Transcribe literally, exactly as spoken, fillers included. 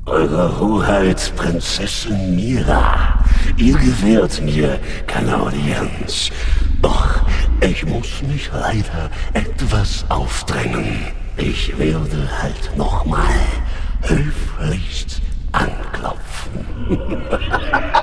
Eure Hoheit, Prinzessin Mira, ihr gewährt mir keine Audienz. Doch ich muss mich leider etwas aufdrängen. Ich werde halt nochmal höflichst anklopfen.